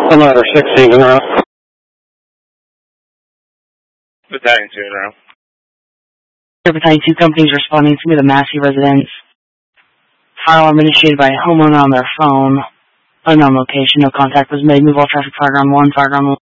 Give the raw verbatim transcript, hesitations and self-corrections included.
Ladder sixteen in a row. Battalion two in a row. Battalion two companies responding to the Massey residence. Fire alarm initiated by a homeowner on their phone. Unknown location, no contact was made. Move all traffic, fire ground one, fire ground one.